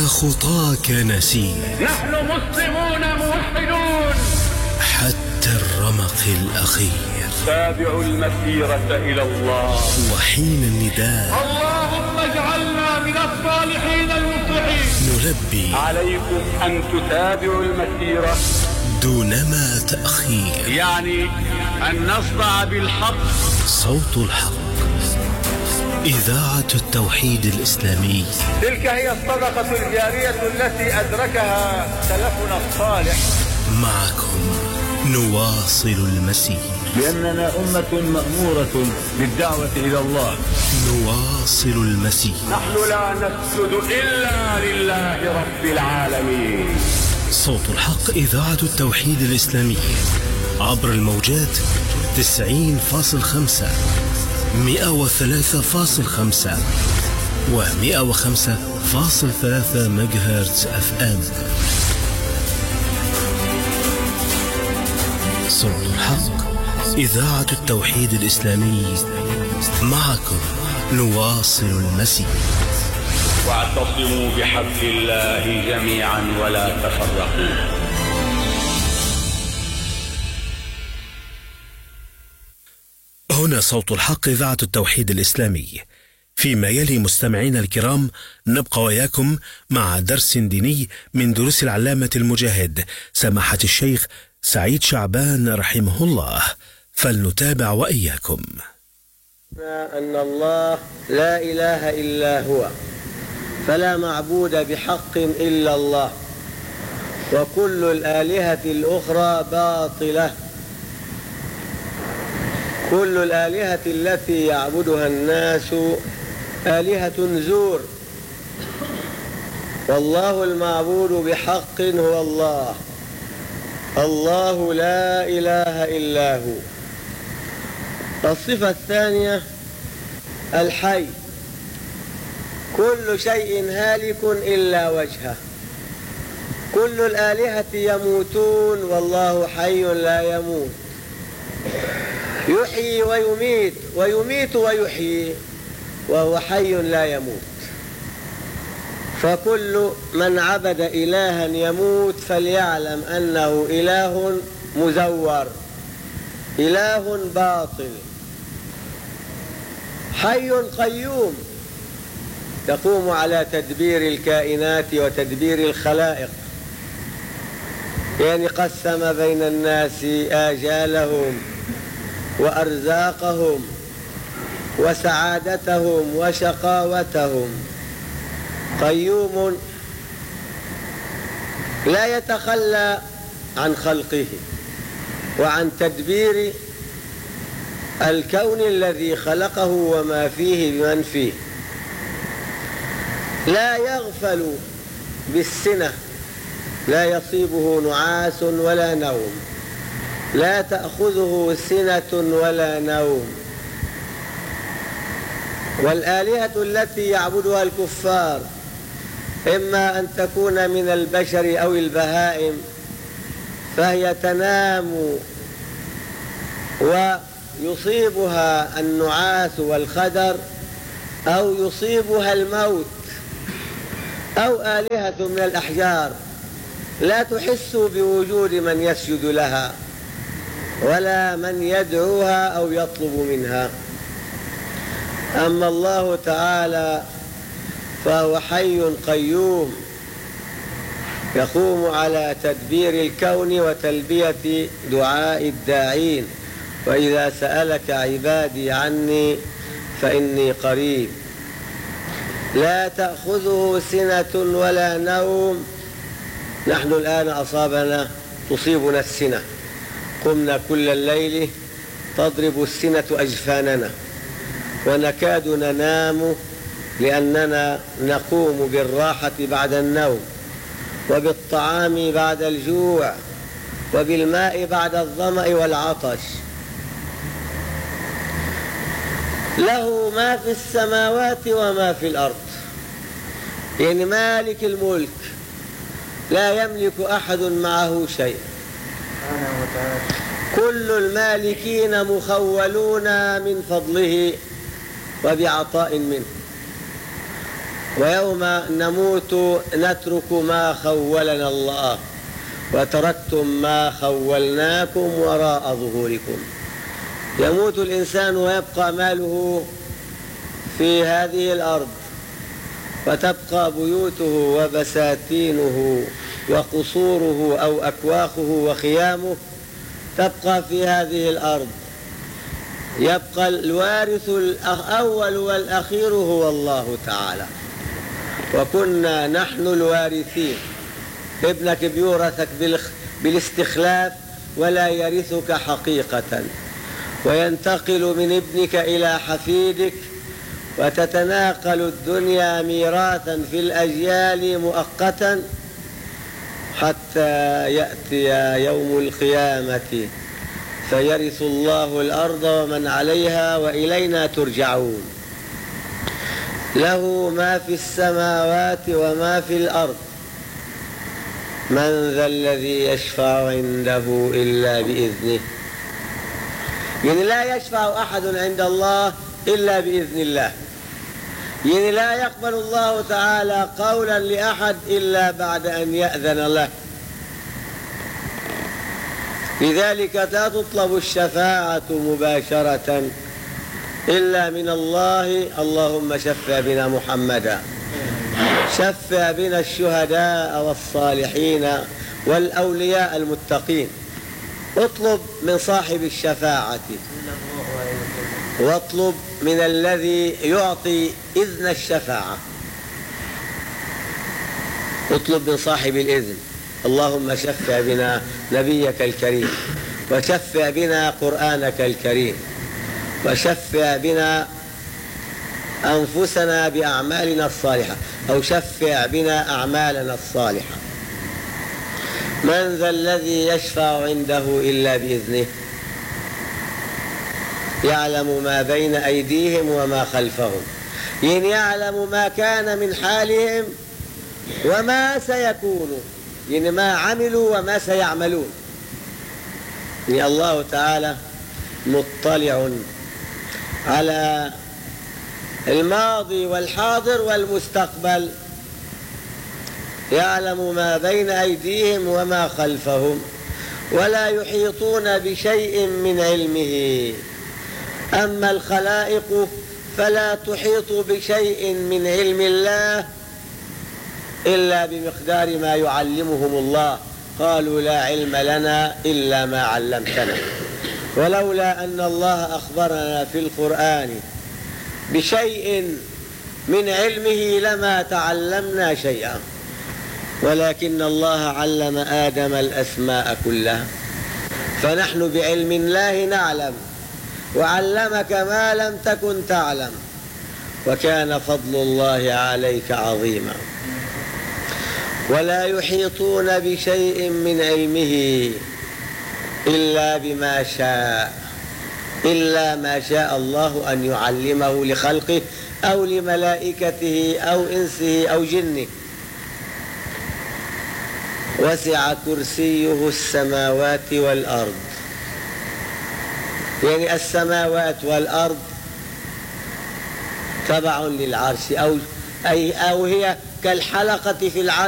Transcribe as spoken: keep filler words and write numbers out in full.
خطاك نسير، نحن مسلمون موحدون حتى الرمق الأخير. تابعوا المسيرة إلى الله. وحين النداء اللهم اجعلنا من الصالحين المصلحين، نلبي عليكم أن تتابعوا المسيرة دونما تأخير، يعني أن نصدع بالحق. صوت الحق، إذاعة التوحيد الإسلامي. تلك هي الصدقة الجارية التي أدركها سلفنا الصالح. معكم نواصل المسير، لأننا أمة مأمورة بالدعوة إلى الله. نواصل المسير، نحن لا نسجد إلا لله رب العالمين. صوت الحق، إذاعة التوحيد الإسلامي، عبر الموجات تسعين فاصل خمسة، مئة وثلاثة فاصل خمسة ومئة وخمسة فاصل ثلاثة ميجاهرتز اف ام. صوت الحق، إذاعة التوحيد الإسلامي، معكم نواصل المسير. واعتصموا بحبل الله جميعا ولا تفرقوا. هنا صوت الحق، إذاعة التوحيد الإسلامي. فيما يلي مستمعينا الكرام نبقى وياكم مع درس ديني من دروس العلامة المجاهد سماحة الشيخ سعيد شعبان رحمه الله، فلنتابع وإياكم. أن الله لا إله إلا هو، فلا معبود بحق إلا الله، وكل الآلهة الأخرى باطلة. كل الآلهة التي يعبدها الناس آلهة زور، والله المعبود بحق هو الله. الله لا إله إلا هو. الصفة الثانية الحي، كل شيء هالك إلا وجهه. كل الآلهة يموتون والله حي لا يموت، يحيي ويميت ويميت ويحيي وهو حي لا يموت. فكل من عبد إلها يموت فليعلم أنه إله مزور، إله باطل. حي قيوم يقوم على تدبير الكائنات وتدبير الخلائق، يعني قسم بين الناس آجالهم وأرزاقهم وسعادتهم وشقاوتهم. قيوم لا يتخلى عن خلقه وعن تدبير الكون الذي خلقه وما فيه بمن فيه. لا يغفل بالسنة، لا يصيبه نعاس ولا نوم، لا تأخذه سنة ولا نوم. والآلهة التي يعبدها الكفار إما أن تكون من البشر أو البهائم، فهي تنام ويصيبها النعاس والخدر أو يصيبها الموت، أو آلهة من الأحجار لا تحس بوجود من يسجد لها ولا من يدعوها أو يطلب منها. أما الله تعالى فهو حي قيوم يقوم على تدبير الكون وتلبية دعاء الداعين. وإذا سألك عبادي عني فإني قريب، لا تأخذه سنة ولا نوم. نحن الآن أصابنا تصيبنا السنة، قمنا كل الليل تضرب السنة أجفاننا ونكاد ننام، لأننا نقوم بالراحة بعد النوم، وبالطعام بعد الجوع، وبالماء بعد الظمأ والعطش. له ما في السماوات وما في الأرض، يعني مالك الملك، لا يملك أحد معه شيء. كل المالكين مخولون من فضله وبعطاء منه. ويوم نموت نترك ما خولنا الله، وتركتم ما خولناكم وراء ظهوركم. يموت الإنسان ويبقى ماله في هذه الأرض، وتبقى بيوته وبساتينه وقصوره أو أكواخه وخيامه تبقى في هذه الأرض. يبقى الوارث الأول والأخير هو الله تعالى، وكنا نحن الوارثين. ابنك بيورثك بالاستخلاف ولا يرثك حقيقة، وينتقل من ابنك إلى حفيدك، وتتناقل الدنيا ميراثا في الأجيال مؤقتا حتى يأتي يوم القيامة فيرث الله الأرض ومن عليها وإلينا ترجعون. له ما في السماوات وما في الأرض، من ذا الذي يشفع عنده إلا بإذنه. يعني لا يشفع أحد عند الله إلا بإذن الله، يعني لا يقبل الله تعالى قولا لأحد إلا بعد أن يأذن له. لذلك لا تطلب الشفاعة مباشرة إلا من الله. اللهم شفع بنا محمدا، شفع بنا الشهداء والصالحين والأولياء المتقين. اطلب من صاحب الشفاعة، واطلب من الذي يعطي إذن الشفاعة. اطلب من صاحب الإذن. اللهم شفع بنا نبيك الكريم، وشفع بنا قرآنك الكريم، وشفع بنا أنفسنا بأعمالنا الصالحة، أو شفع بنا أعمالنا الصالحة. من ذا الذي يشفع عنده إلا بإذنه، يعلم ما بين أيديهم وما خلفهم، يعني يعلم ما كان من حالهم وما سيكون، يعني ما عملوا وما سيعملون. يعني الله تعالى مطلع على الماضي والحاضر والمستقبل، يعلم ما بين أيديهم وما خلفهم، ولا يحيطون بشيء من علمه. أما الخلائق فلا تحيط بشيء من علم الله إلا بمقدار ما يعلمهم الله. قالوا لا علم لنا إلا ما علمتنا. ولولا أن الله أخبرنا في القرآن بشيء من علمه لما تعلمنا شيئا، ولكن الله علم آدم الأسماء كلها، فنحن بعلم الله نعلم، وعلمك ما لم تكن تعلم، وكان فضل الله عليك عظيما. ولا يحيطون بشيء من علمه إلا بما شاء، إلا ما شاء الله أن يعلمه لخلقه أو لملائكته أو إنسه أو جنه. وسع كرسيه السماوات والأرض، يعني السماوات والأرض تبع للعرش، أو أي أو هي كالحلقة في العرش